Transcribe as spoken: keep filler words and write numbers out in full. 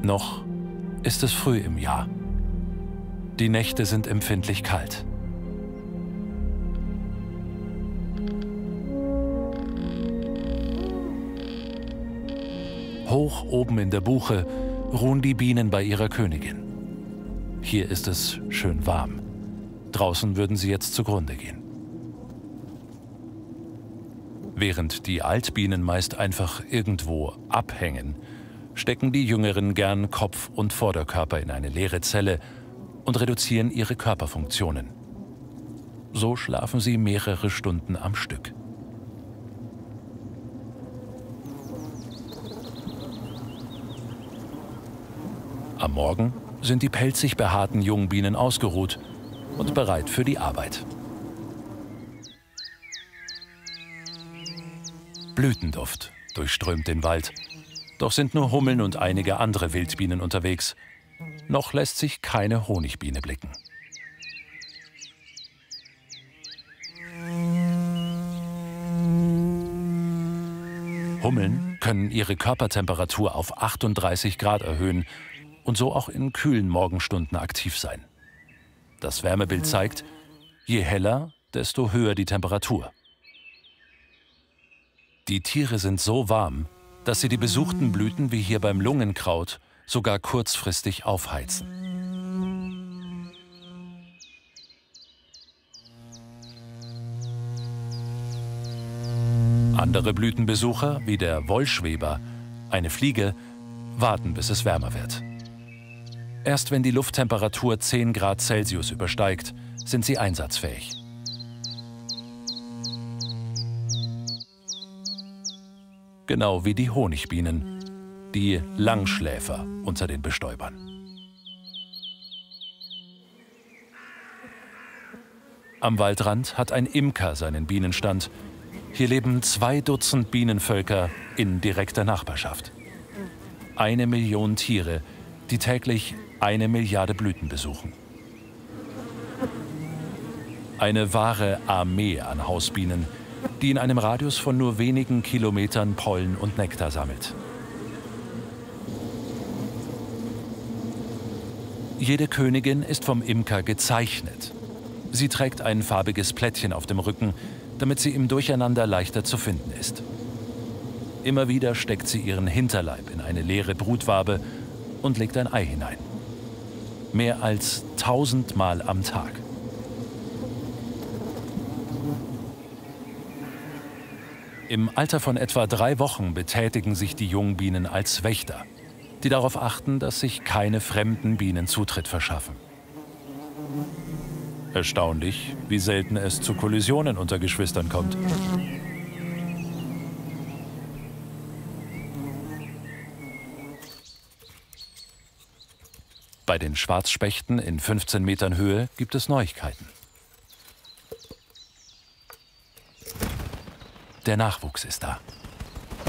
Noch ist es früh im Jahr. Die Nächte sind empfindlich kalt. Hoch oben in der Buche ruhen die Bienen bei ihrer Königin. Hier ist es schön warm. Draußen würden sie jetzt zugrunde gehen. Während die Altbienen meist einfach irgendwo abhängen, stecken die Jüngeren gern Kopf und Vorderkörper in eine leere Zelle und reduzieren ihre Körperfunktionen. So schlafen sie mehrere Stunden am Stück. Am Morgen sind die pelzig behaarten Jungbienen ausgeruht und bereit für die Arbeit. Blütenduft durchströmt den Wald, doch sind nur Hummeln und einige andere Wildbienen unterwegs. Noch lässt sich keine Honigbiene blicken. Hummeln können ihre Körpertemperatur auf achtunddreißig Grad erhöhen und so auch in kühlen Morgenstunden aktiv sein. Das Wärmebild zeigt, je heller, desto höher die Temperatur. Die Tiere sind so warm, dass sie die besuchten Blüten wie hier beim Lungenkraut sogar kurzfristig aufheizen. Andere Blütenbesucher, wie der Wollschweber, eine Fliege, warten, bis es wärmer wird. Erst wenn die Lufttemperatur zehn Grad Celsius übersteigt, sind sie einsatzfähig. Genau wie die Honigbienen, die Langschläfer unter den Bestäubern. Am Waldrand hat ein Imker seinen Bienenstand. Hier leben zwei Dutzend Bienenvölker in direkter Nachbarschaft. Eine Million Tiere, die täglich eine Milliarde Blüten besuchen. Eine wahre Armee an Hausbienen, die in einem Radius von nur wenigen Kilometern Pollen und Nektar sammelt. Jede Königin ist vom Imker gezeichnet. Sie trägt ein farbiges Plättchen auf dem Rücken, damit sie im Durcheinander leichter zu finden ist. Immer wieder steckt sie ihren Hinterleib in eine leere Brutwabe und legt ein Ei hinein. Mehr als tausendmal am Tag. Im Alter von etwa drei Wochen betätigen sich die Jungbienen als Wächter, die darauf achten, dass sich keine fremden Bienen Zutritt verschaffen. Erstaunlich, wie selten es zu Kollisionen unter Geschwistern kommt. Bei den Schwarzspechten in fünfzehn Metern Höhe gibt es Neuigkeiten. Der Nachwuchs ist da.